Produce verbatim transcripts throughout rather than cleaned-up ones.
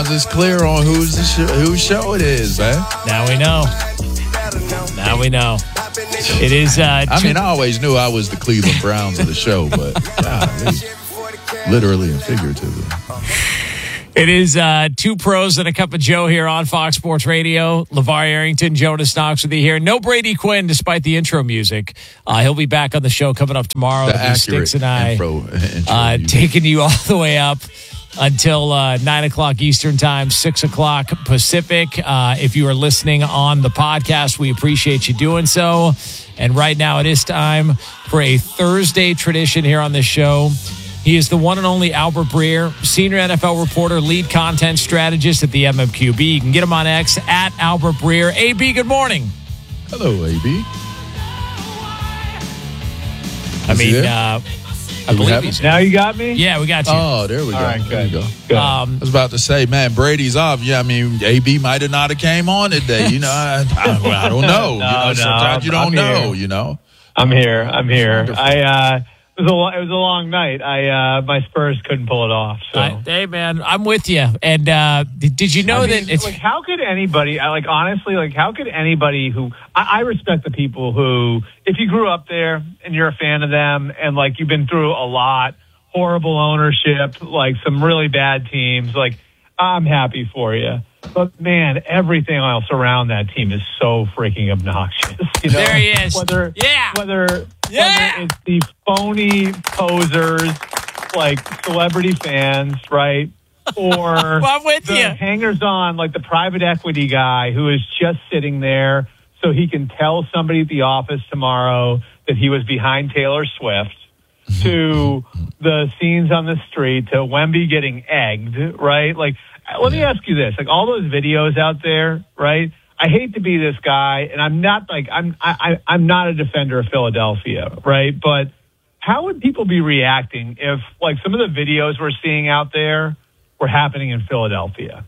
It's clear on who's the sh- whose show it is, man. Now we know. Now we know. It is. Uh, I mean, I always knew I was the Cleveland Browns of the show, but golly, literally and figuratively. It is uh, two pros and a cup of Joe here on Fox Sports Radio. LeVar Arrington, Jonas Knox with you here. No Brady Quinn, despite the intro music. Uh, he'll be back on the show coming up tomorrow. The accurate Sticks and I, intro, intro uh, music. taking you all the way up until uh, nine o'clock Eastern Time, six o'clock Pacific. Uh, if you are listening on the podcast, we appreciate you doing so. And right now it is time for a Thursday tradition here on this show. He is the one and only Albert Breer, senior N F L reporter, lead content strategist at the M M Q B. You can get him on X at Albert Breer. A B, good morning. Hello, A B. I mean, uh, I believe he's Now you got me? Yeah, we got you. Oh, there we go. All right, there good. we go. Good. Um, I was about to say, man, Brady's off. Yeah, I mean, A B might have not have came on today. You know, I, I, I don't know. No, you know, no, sometimes you don't I'm know. here. You know, I'm here. I'm here. Wonderful. I uh it was a lo- it was a long night. I uh my Spurs couldn't pull it off. So I- hey, man, I'm with you. And uh, did, did you know I mean, that it's like, how could anybody? I, like, honestly, like, how could anybody who I, I respect the people who, if you grew up there and you're a fan of them, and like you've been through a lot, horrible ownership, like some really bad teams, like I'm happy for you. But man, everything else around that team is so freaking obnoxious. You know? There he is. Whether, Yeah. Whether, Yeah. whether it's the phony posers, like celebrity fans, right? Or Well, I'm with the you. hangers on, like the private equity guy who is just sitting there so he can tell somebody at the office tomorrow that he was behind Taylor Swift, to the scenes on the street, to Wemby getting egged, right? Like, let me ask you this: like all those videos out there, right? I hate to be this guy, and I'm not like I'm I, I I'm not a defender of Philadelphia, right? But how would people be reacting if like some of the videos we're seeing out there were happening in Philadelphia?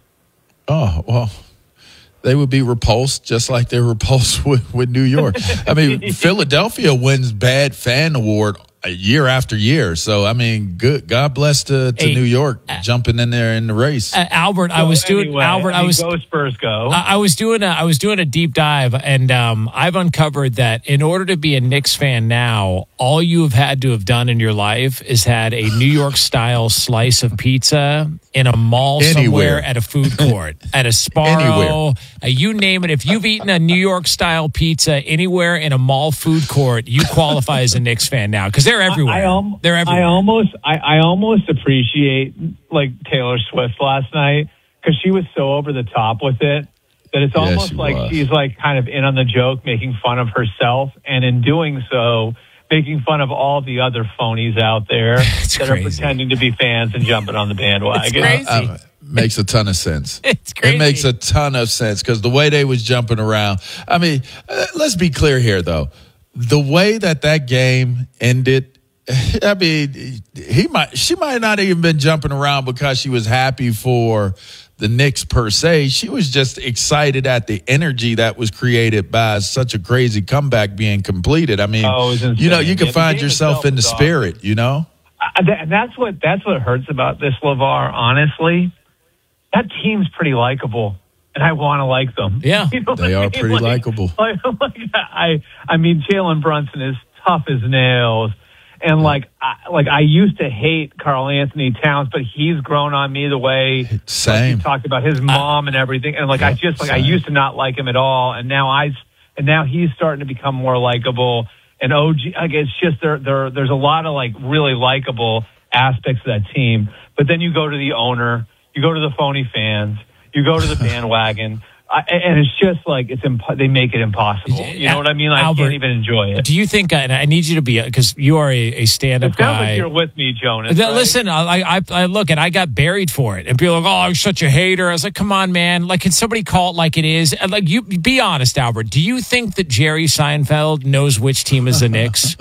oh well, they would be repulsed just like they're repulsed with, with New York. I mean, Philadelphia wins Bad Fan Award year after year. So, I mean, good. God bless to, to Hey, New York jumping in there in the race. uh, Albert? I So was doing anyway, Albert. I, I mean, was. go Spurs go. I I was doing a I was doing a deep dive, and um, I've uncovered that in order to be a Knicks fan now, all you have had to have done in your life is had a New York style slice of pizza in a mall Anywhere. somewhere, at a food court, at a Sparrow, Anywhere. uh, you name it. If you've eaten a New York style pizza anywhere in a mall food court, you qualify as a Knicks fan now because they're everywhere. I, I, al- they're everywhere. I almost, I, I almost appreciate like Taylor Swift last night because she was so over the top with it that it's Yeah, almost she like was. she's like kind of in on the joke, making fun of herself, and in doing so, making fun of all the other phonies out there It's that crazy. are pretending to be fans and jumping on the bandwagon. It's crazy. Uh, makes a ton of sense. It's crazy. It makes a ton of sense because the way they was jumping around. I mean, uh, let's be clear here, though. The way that that game ended, I mean, he might, she might not even been jumping around because she was happy for the Knicks per se. She was just excited at the energy that was created by such a crazy comeback being completed. I mean, Oh, it was you know, insane. you can Yeah, the find game yourself itself in the was awesome. spirit, you know? I, that, and that's what that's what hurts about this, LeVar. Honestly, that team's pretty likable, and I want to like them. Yeah. You know what They I are mean? pretty Like- likable. Like, like, I, I mean, Jalen Brunson is tough as nails, and like, I, like I used to hate Karl Anthony Towns, but he's grown on me the way like, Same. he talked about his mom and everything, and like I just like I Same. used to not like him at all, and now I, and now he's starting to become more likable. And O G, like it's just there, there. There's a lot of like really likable aspects of that team, but then you go to the owner, you go to the phony fans, you go to the bandwagon, I, and it's just like it's imp- they make it impossible. You know what I mean? I Albert, can't even enjoy it. Do you think? And I need you to be because you are a, a stand-up It sounds guy. like you're with me, Jonas. Th- right? Listen, I, I, I look and I got buried for it, and people are like, "Oh, I'm such a hater." I was like, "Come on, man! Like, can somebody call it like it is?" And like, you be honest, Albert. Do you think that Jerry Seinfeld knows which team is the Knicks?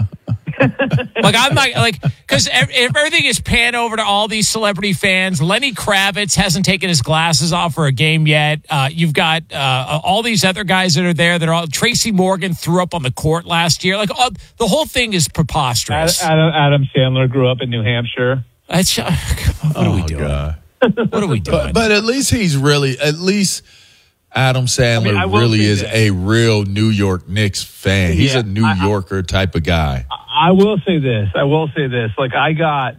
Like I'm not like because everything is panned over to all these celebrity fans. Lenny Kravitz hasn't taken his glasses off for a game yet. Uh, you've got uh, all these other guys that are there. That are all Tracy Morgan threw up on the court last year. Like all, the whole thing is preposterous. Adam, Adam Sandler grew up in New Hampshire. It's, uh, what are we Oh, doing? God. What are we doing? But, but at least he's really, at least Adam Sandler I mean, I will really say is this. a real New York Knicks fan. He's Yeah, a New I- Yorker type of guy. I will say this. I will say this. Like I got,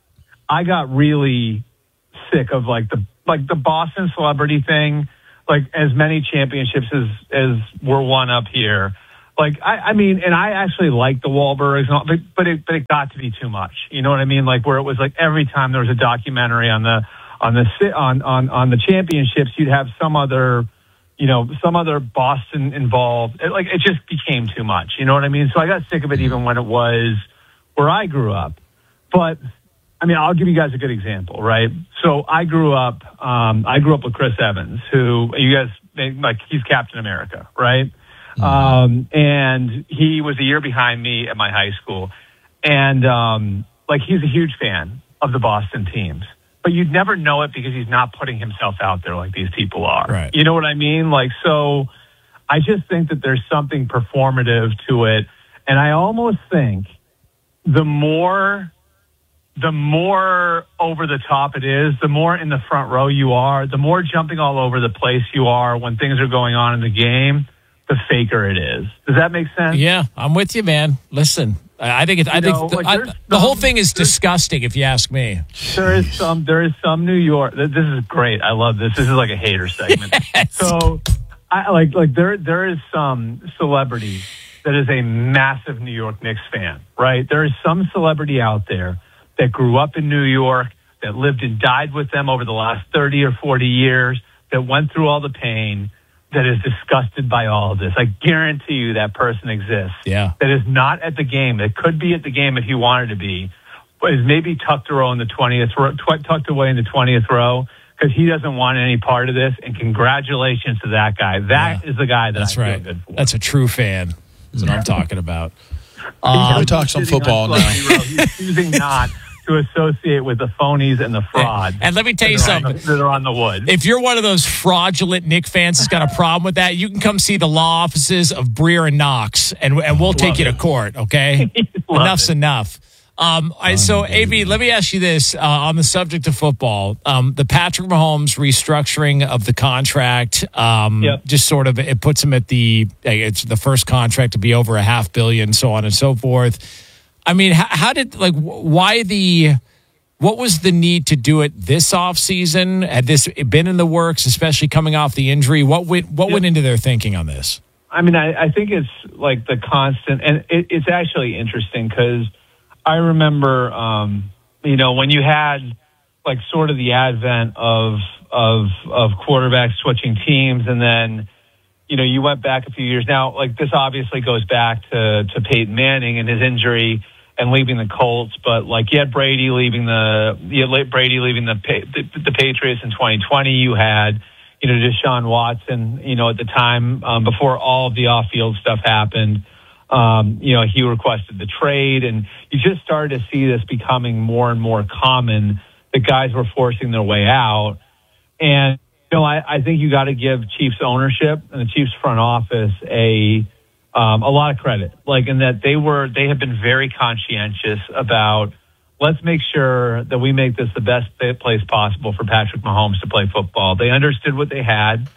I got really sick of like the like the Boston celebrity thing. Like as many championships as as were won up here. Like I, I mean, and I actually like the Wahlbergs, and all, but but it but it got to be too much. You know what I mean? Like where it was like every time there was a documentary on the on the si- on on on the championships, you'd have some other. You know, some other Boston involved. It, like, it just became too much. You know what I mean? So I got sick of it even when it was where I grew up. But, I mean, I'll give you guys a good example, right? So I grew up, um, I grew up with Chris Evans, who, you guys, like, he's Captain America, right? Mm-hmm. Um, and he was a year behind me at my high school. And, um, like, he's a huge fan of the Boston teams. But you'd never know it because he's not putting himself out there like these people are. Right. You know what I mean? Like, so I just think that there's something performative to it. And I almost think the more, the more over the top it is, the more in the front row you are, the more jumping all over the place you are when things are going on in the game, the faker it is. Does that make sense? Yeah, I'm with you, man. Listen, I think it, I You think know, the, like, I, there's the whole some- thing is disgusting, if you ask me. There is some. There is some New York. This is great. I love this. This is like a hater segment. Yes. So, I like like there there is some celebrity that is a massive New York Knicks fan, right? There is some celebrity out there that grew up in New York, that lived and died with them over the last thirty or forty years, that went through all the pain, that is disgusted by all of this. I guarantee you that person exists. Yeah. That is not at the game. That could be at the game if he wanted to be, but is maybe tucked row in the twentieth row, tw- tucked away in the twentieth row because he doesn't want any part of this. And congratulations to that guy. That Yeah. is the guy that That's I right. feel good for. That's a true fan. That's what I'm talking about. He's Um, we talk some sitting on football now. celebrity row. He's choosing not to associate with the phonies and the frauds. and let me tell you that are on something. the- that are on the wood. If you're one of those fraudulent Nick fans that's got a problem with that, you can come see the law offices of Breer and Knox, and and we'll take Love you to it. court. Okay, Love enough's it. enough. Um, I, so, A B, let me ask you this uh, on the subject of football. Um, the Patrick Mahomes restructuring of the contract, um, Yep. just sort of it puts him at the it's the first contract to be over a half billion, so on and so forth. I mean, how, how did like why the what was the need to do it this offseason? Had this been in the works, especially coming off the injury? What went what Yep. went into their thinking on this? I mean, I, I think it's like the constant, and it, it's actually interesting because I remember, um, you know, when you had like sort of the advent of of of quarterbacks switching teams, and then you know you went back a few years. Now, like this obviously goes back to to Peyton Manning and his injury and leaving the Colts, but like you had Brady leaving the you had Brady leaving the the, the Patriots in twenty twenty. You had you know Deshaun Watson, you know at the time um, before all of the off field stuff happened. Um, you know, he requested the trade, and you just started to see this becoming more and more common. The guys were forcing their way out. And, you know, I, I think you got to give Chiefs ownership and the Chiefs front office a um, a lot of credit, like in that they were they have been very conscientious about let's make sure that we make this the best place possible for Patrick Mahomes to play football. They understood what they had.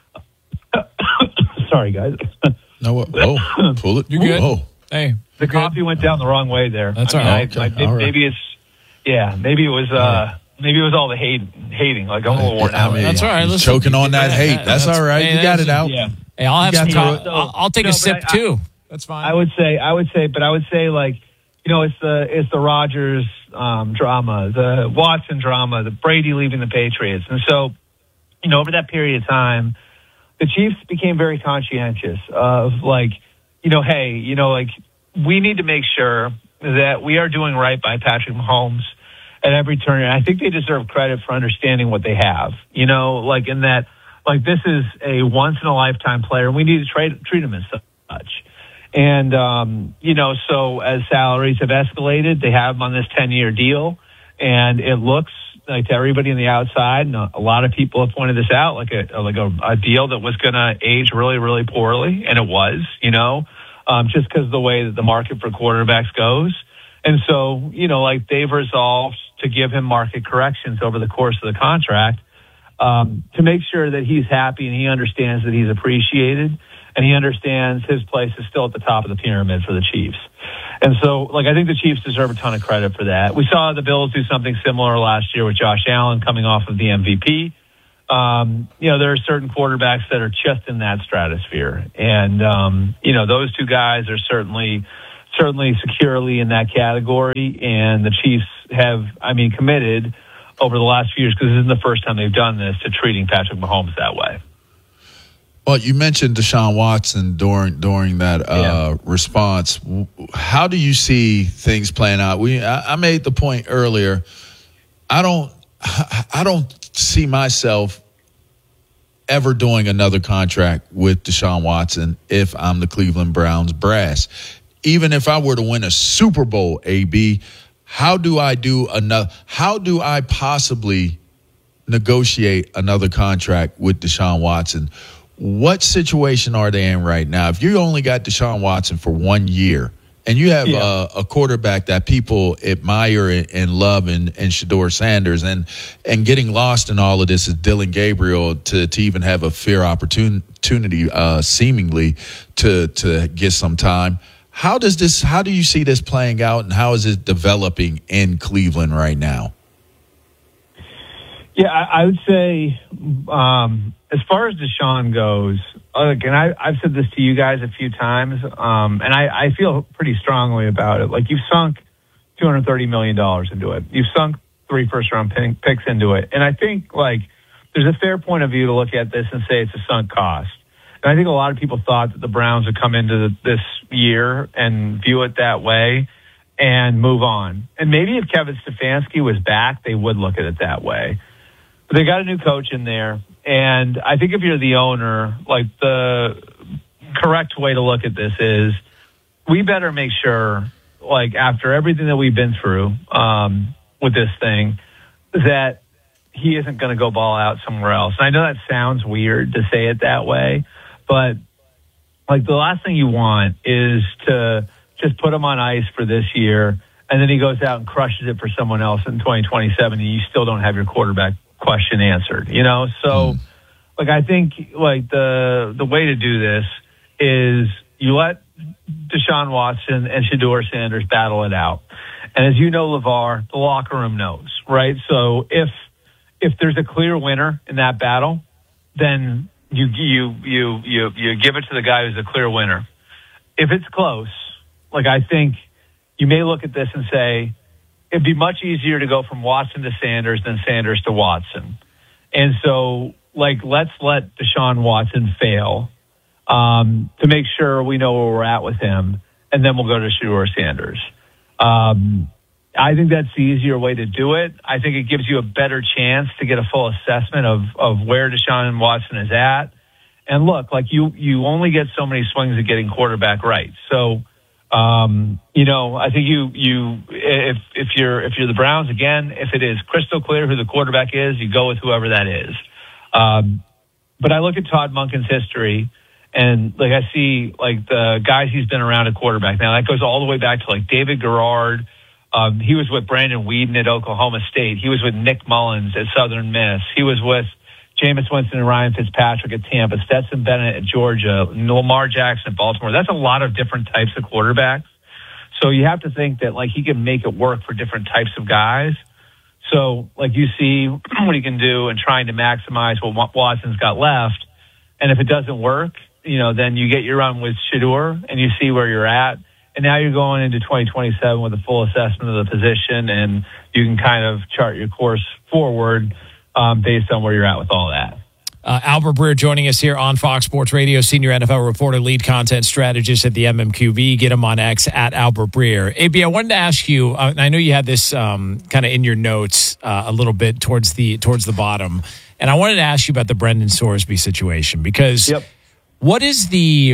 Sorry, guys. No, what? Oh, pull it. You're good. Oh, Hey, The coffee went down the wrong way there. That's I mean, all right. I- Okay, I- maybe, all right. maybe it's, yeah, maybe it was, uh, maybe it was all the hate, hating. Like I'm a little worn I out. mean, That's all right. he's Listen, choking on that yeah, hate. that- That's, that's- all right. hey, you got that's- it out. Yeah. hey, I'll have You some. got Co- to- I'll, I'll take No, a but sip I- too. That's fine. I would say, I would say, but I would say like, you know, it's the it's the Rodgers um, drama, the Watson drama, the Brady leaving the Patriots, and so, you know, over that period of time, the Chiefs became very conscientious of like, you know, hey, you know, like we need to make sure that we are doing right by Patrick Mahomes at every turn. And I think they deserve credit for understanding what they have, you know, like in that, like this is a once in a lifetime player, and we need to trade, treat him as such. And, um, you know, so as salaries have escalated, they have him on this ten-year deal, and it looks like to everybody on the outside, and a lot of people have pointed this out, like a like a, a deal that was going to age really, really poorly, and it was, you know, um, just because of the way that the market for quarterbacks goes. And so, you know, like they've resolved to give him market corrections over the course of the contract um, to make sure that he's happy and he understands that he's appreciated and he understands his place is still at the top of the pyramid for the Chiefs. And so, like, I think the Chiefs deserve a ton of credit for that. We saw the Bills do something similar last year with Josh Allen coming off of the M V P. Um, you know, there are certain quarterbacks that are just in that stratosphere. And, um, you know, those two guys are certainly, certainly securely in that category. And the Chiefs have, I mean, committed over the last few years, because this isn't the first time they've done this, to treating Patrick Mahomes that way. Well, you mentioned Deshaun Watson during during that uh, yeah. response. How do you see things playing out? We I, I made the point earlier. I don't I don't see myself ever doing another contract with Deshaun Watson if I'm the Cleveland Browns brass. Even if I were to win a Super Bowl, A B, how do I do another? How do I possibly negotiate another contract with Deshaun Watson? What situation are they in right now? If you only got Deshaun Watson for one year and you have yeah. a, a quarterback that people admire and, and love and, and Shedeur Sanders, and and getting lost in all of this is Dylan Gabriel to, to even have a fair opportunity, uh, seemingly, to to get some time. How does this? How do you see this playing out, and how is it developing in Cleveland right now? Yeah, I, I would say um, as far as Deshaun goes, look, and I, I've said this to you guys a few times, um, and I, I feel pretty strongly about it. Like, you've sunk two hundred thirty million dollars into it. You've sunk three first-round picks into it. And I think, like, there's a fair point of view to look at this and say it's a sunk cost. And I think a lot of people thought that the Browns would come into this year and view it that way and move on. And maybe if Kevin Stefanski was back, they would look at it that way. But they got a new coach in there. And I think if you're the owner, like, the correct way to look at this is we better make sure, like, after everything that we've been through um, with this thing, that he isn't going to go ball out somewhere else. And I know that sounds weird to say it that way, but, like, the last thing you want is to just put him on ice for this year, and then he goes out and crushes it for someone else in twenty twenty-seven, and you still don't have your quarterback question answered, you know? So, mm. like, I think, like, the the way to do this is you let Deshaun Watson and Shedeur Sanders battle it out. And as you know, LeVar, the locker room knows, right? So if if there's a clear winner in that battle, then you you you you you give it to the guy who's a clear winner. If it's close, like, I think you may look at this and say, it'd be much easier to go from Watson to Sanders than Sanders to Watson. And so, like, let's let Deshaun Watson fail um, to make sure we know where we're at with him, and then we'll go to Shedeur Sanders. Um, I think that's the easier way to do it. I think it gives you a better chance to get a full assessment of, of where Deshaun Watson is at. And look, like, you, you only get so many swings at getting quarterback right. So, Um, you know, I think you, you, if, if you're, if you're the Browns, again, if it is crystal clear who the quarterback is, you go with whoever that is. Um, but I look at Todd Monken's history, and, like, I see, like, the guys he's been around at quarterback. Now, that goes all the way back to, like, David Garrard. Um, he was with Brandon Weeden at Oklahoma State. He was with Nick Mullins at Southern Miss. He was with Jameis Winston and Ryan Fitzpatrick at Tampa, Stetson Bennett at Georgia, Lamar Jackson at Baltimore. That's a lot of different types of quarterbacks. So you have to think that, like, he can make it work for different types of guys. So, like, you see what he can do in trying to maximize what Watson's got left. And if it doesn't work, you know, then you get your run with Shedeur and you see where you're at. And now you're going into twenty twenty-seven with a full assessment of the position, and you can kind of chart your course forward Um, based on where you're at with all that. Uh, Albert Breer joining us here on Fox Sports Radio, senior N F L reporter, lead content strategist at the M M Q B. Get him on X at Albert Breer. A B, I wanted to ask you, uh, I know you had this um, kind of in your notes uh, a little bit towards the towards the bottom, and I wanted to ask you about the Brendan Sorsby situation, because yep. what is the,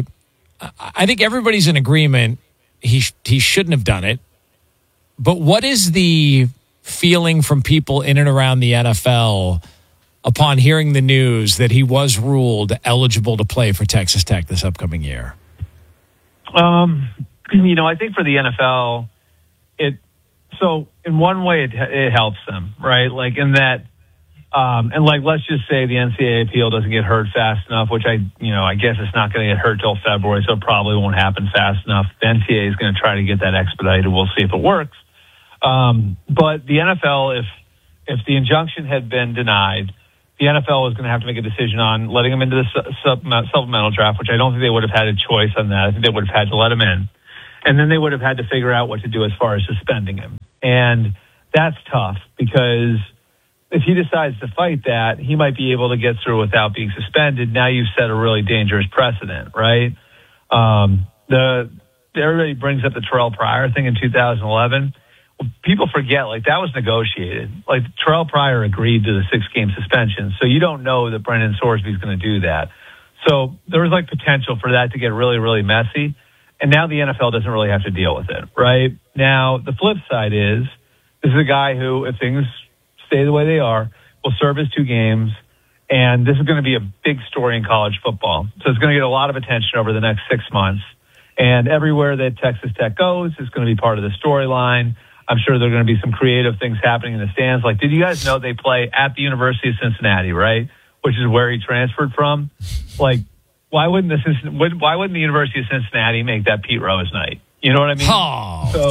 I think everybody's in agreement he he shouldn't have done it, but what is the feeling from people in and around the N F L upon hearing the news that he was ruled eligible to play for Texas Tech this upcoming year? Um, you know, I think for the N F L, it, so in one way it, it helps them, right? Like in that, um, and like, let's just say the N C double A appeal doesn't get heard fast enough, which I, you know, I guess it's not going to get heard till February, so it probably won't happen fast enough. The N C double A is going to try to get that expedited. We'll see if it works. Um, but the N F L, if, if the injunction had been denied, the N F L was going to have to make a decision on letting them into the supplemental draft, which I don't think they would have had a choice on that. I think they would have had to let him in. And then they would have had to figure out what to do as far as suspending him. And that's tough because if he decides to fight that, he might be able to get through without being suspended. Now you've set a really dangerous precedent, right? Um, the everybody brings up the Terrell Pryor thing in two thousand eleven. Well, people forget, like, that was negotiated. Like, Terrell Pryor agreed to the six-game suspension, so you don't know that Brendan Sorsby's going to do that. So there was, like, potential for that to get really, really messy. And now the N F L doesn't really have to deal with it, right? Now, the flip side is, this is a guy who, if things stay the way they are, will serve his two games, and this is going to be a big story in college football. So it's going to get a lot of attention over the next six months. And everywhere that Texas Tech goes is going to be part of the storyline. I'm sure there are going to be some creative things happening in the stands. Like, did you guys know they play at the University of Cincinnati, right? Which is where he transferred from. Like, why wouldn't the why wouldn't the University of Cincinnati make that Pete Rose night? You know what I mean? Oh, so,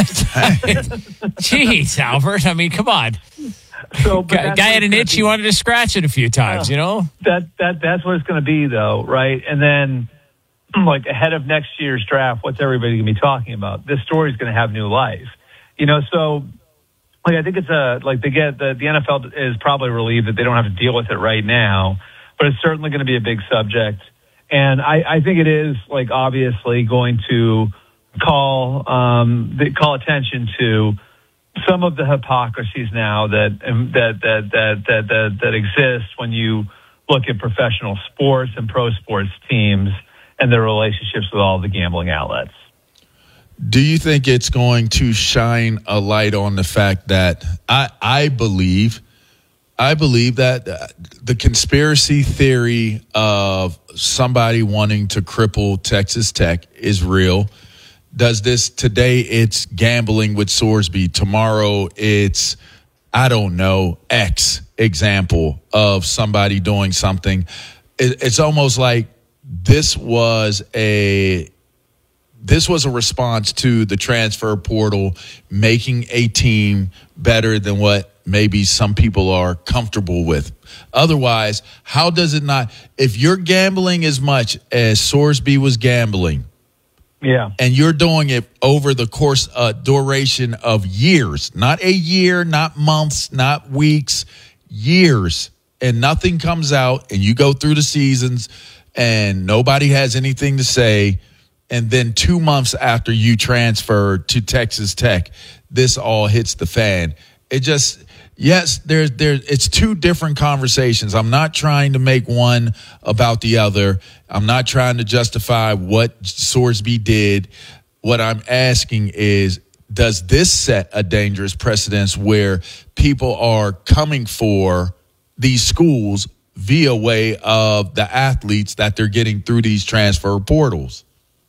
jeez, Albert. I mean, come on. So, guy, guy had an itch. You wanted to scratch it a few times. Uh, you know that that that's what it's going to be, though, right? And then, like, ahead of next year's draft, what's everybody going to be talking about? This story is going to have new life. You know, so like I think it's a like they get the the N F L is probably relieved that they don't have to deal with it right now, but it's certainly going to be a big subject, and I, I think it is like obviously going to call um they call attention to some of the hypocrisies now that that that that that that, that exist when you look at professional sports and pro sports teams and their relationships with all the gambling outlets. Do you think it's going to shine a light on the fact that I, I believe, I believe that the conspiracy theory of somebody wanting to cripple Texas Tech is real? Does this today? It's gambling with Sorsby. Tomorrow, it's I don't know X example of somebody doing something. It, it's almost like this was a. This was a response to the transfer portal making a team better than what maybe some people are comfortable with. Otherwise, how does it not? If you're gambling as much as Sorsby was gambling, yeah, and you're doing it over the course, uh, duration of years, not a year, not months, not weeks, years, and nothing comes out, and you go through the seasons, and nobody has anything to say. And then two months after you transfer to Texas Tech, this all hits the fan. It just, yes, there's, there. It's two different conversations. I'm not trying to make one about the other. I'm not trying to justify what Sorsby did. What I'm asking is, does this set a dangerous precedence where people are coming for these schools via way of the athletes that they're getting through these transfer portals?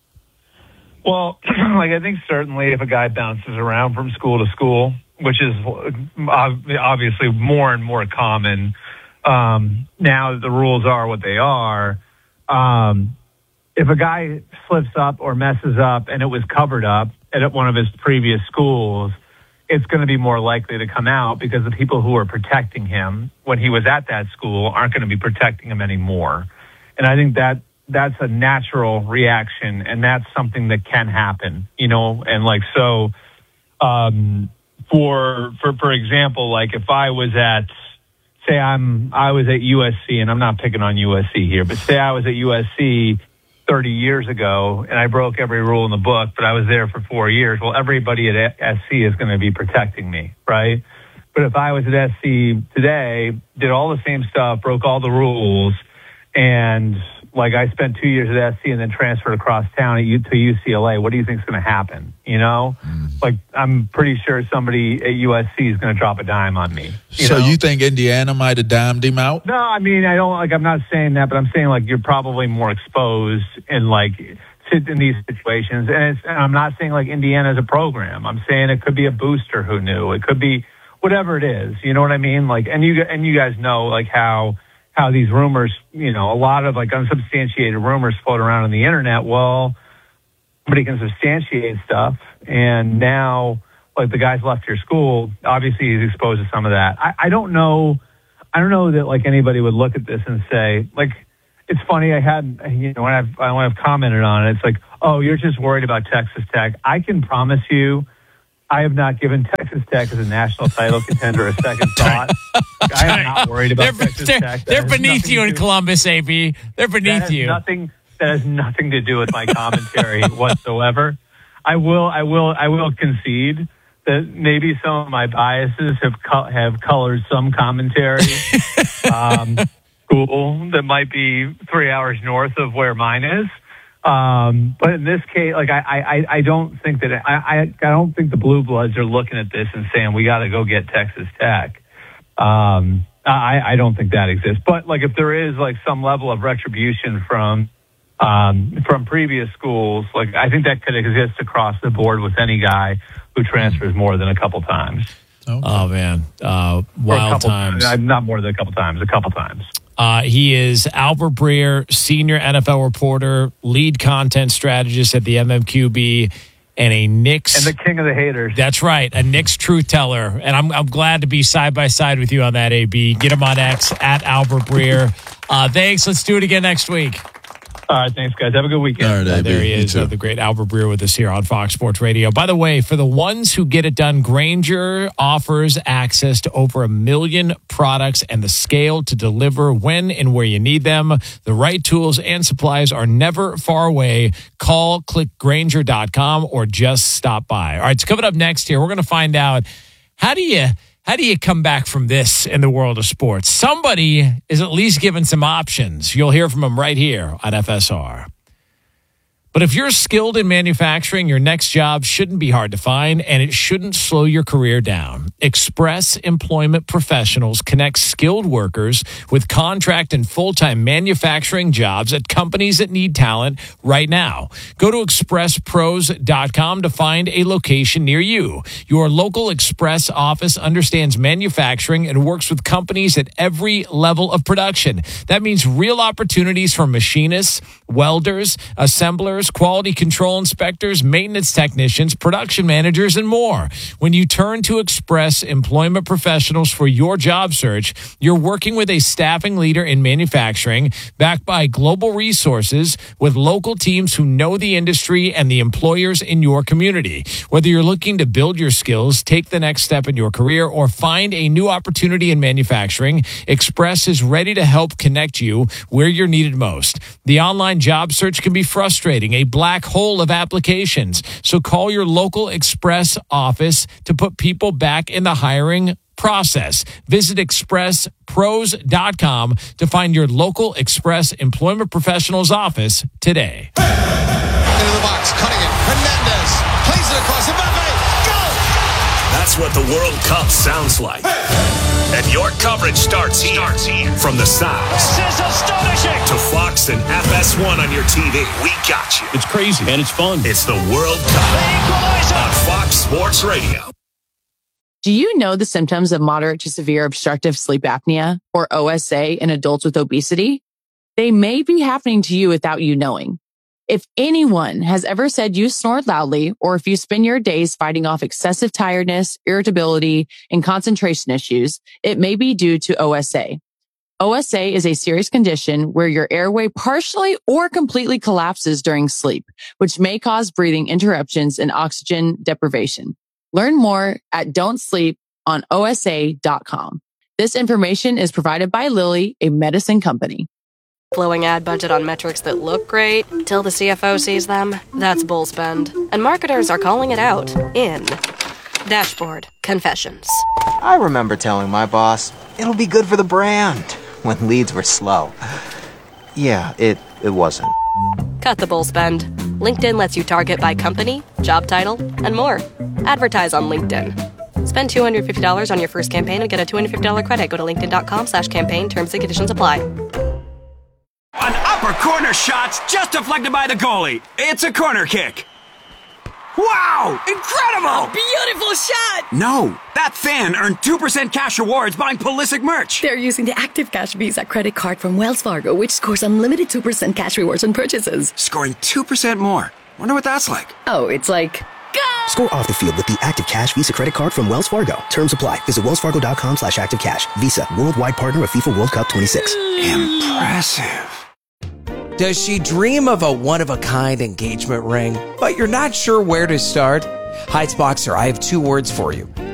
Well, like I think certainly if a guy bounces around from school to school, which is obviously more and more common um, now that the rules are what they are, um, if a guy slips up or messes up and it was covered up at one of his previous schools, it's going to be more likely to come out because the people who are protecting him when he was at that school aren't going to be protecting him anymore. And I think that that's a natural reaction, and that's something that can happen, you know, and like, so, um, for, for, for example, like if I was at, say I'm, I was at U S C, and I'm not picking on U S C here, but say I was at U S C thirty years ago and I broke every rule in the book, but I was there for four years. Well, everybody at S C is going to be protecting me, right? But if I was at S C today, did all the same stuff, broke all the rules, and like I spent two years at S C and then transferred across town at U- to U C L A, what do you think is going to happen? You know, mm. like I'm pretty sure somebody at U S C is going to drop a dime on me. You so know? You think Indiana might have dimed him out? No, I mean, I don't like, I'm not saying that, but I'm saying like you're probably more exposed and like, say in these situations. And, it's, and I'm not saying like Indiana's a program. I'm saying it could be a booster who knew. It could be whatever it is. You know what I mean? Like, and you and you guys know like how how these rumors, you know, a lot of like unsubstantiated rumors float around on the internet. Well, somebody can substantiate stuff, and now like the guy's left your school. Obviously, he's exposed to some of that. I, I don't know. I don't know that like anybody would look at this and say like. It's funny. I had, you know, when I've, when I've commented on it, it's like, oh, you're just worried about Texas Tech. I can promise you, I have not given Texas Tech as a national title contender a second thought. I am not worried about they're, Texas they're, Tech. That they're beneath you in Columbus, A B. They're beneath you. Nothing. That has nothing to do with my commentary whatsoever. I will. I will. I will concede that maybe some of my biases have co- have colored some commentary. um, School that might be three hours north of where mine is, um, but in this case, like I, I, I don't think that it, I, I, I don't think the Blue Bloods are looking at this and saying we got to go get Texas Tech. Um, I, I don't think that exists. But like if there is like some level of retribution from um, from previous schools, like I think that could exist across the board with any guy who transfers more than a couple times. Okay. Oh man, uh, wild couple, times. Not more than a couple times. A couple times. Uh, he is Albert Breer, senior N F L reporter, lead content strategist at the M M Q B, and a Knicks and the king of the haters. That's right, a Knicks truth teller. And I'm I'm glad to be side by side with you on that. A B, get him on X at Albert Breer. Uh, thanks. Let's do it again next week. All right, thanks, guys. Have a good weekend. All right, uh, there he is, uh, the great Albert Breer with us here on Fox Sports Radio. By the way, for the ones who get it done, Grainger offers access to over a million products and the scale to deliver when and where you need them. The right tools and supplies are never far away. Call, click Grainger dot com, or just stop by. All right, so coming up next here, we're going to find out how do you... How do you come back from this in the world of sports? Somebody is at least given some options. You'll hear from them right here on F S R. But if you're skilled in manufacturing, your next job shouldn't be hard to find, and it shouldn't slow your career down. Express Employment Professionals connects skilled workers with contract and full-time manufacturing jobs at companies that need talent right now. Go to express pros dot com to find a location near you. Your local Express office understands manufacturing and works with companies at every level of production. That means real opportunities for machinists, welders, assemblers, quality control inspectors, maintenance technicians, production managers, and more. When you turn to Express Employment Professionals for your job search, you're working with a staffing leader in manufacturing, backed by global resources with local teams who know the industry and the employers in your community. Whether you're looking to build your skills, take the next step in your career, or find a new opportunity in manufacturing, Express is ready to help connect you where you're needed most. The online job search can be frustrating, a black hole of applications. So call your local Express office to put people back in the hiring process. Visit express pros dot com to find your local Express Employment Professionals office today. Into the box, cutting it. Hernandez plays it across the Mbappe. Go! That's what the World Cup sounds like. And your coverage starts here. Starts here. From the sound This is astonishing. to Fox and F S one on your T V. We got you. It's crazy and it's fun. It's the World Cup on Fox Sports Radio. Do you know the symptoms of moderate to severe obstructive sleep apnea, or O S A, in adults with obesity? They may be happening to you without you knowing. If anyone has ever said you snore loudly, or if you spend your days fighting off excessive tiredness, irritability, and concentration issues, it may be due to O S A. O S A is a serious condition where your airway partially or completely collapses during sleep, which may cause breathing interruptions and oxygen deprivation. Learn more at don't sleep on O S A dot com. This information is provided by Lilly, a medicine company. Blowing ad budget on metrics that look great till the C F O sees them. That's bull spend. And marketers are calling it out in Dashboard Confessions. I remember telling my boss, it'll be good for the brand, when leads were slow. Yeah, it, it wasn't. Cut the bull spend. LinkedIn lets you target by company, job title, and more. Advertise on LinkedIn. Spend two hundred fifty dollars on your first campaign and get a two hundred fifty dollars credit. Go to linkedin dot com slash campaign. Terms and conditions apply. An For corner shots, just deflected by the goalie. It's a corner kick. Wow! Incredible! Beautiful shot! No, that fan earned two percent cash rewards buying Pulisic merch. They're using the Active Cash Visa credit card from Wells Fargo, which scores unlimited two percent cash rewards on purchases. Scoring two percent more. Wonder what that's like. Oh, it's like... Go! Score off the field with the Active Cash Visa credit card from Wells Fargo. Terms apply. Visit wellsfargo.com slash active cash. Visa, worldwide partner of FIFA World Cup twenty-six. Impressive. Does she dream of a one-of-a-kind engagement ring, but you're not sure where to start? Heights Boxer, I have two words for you.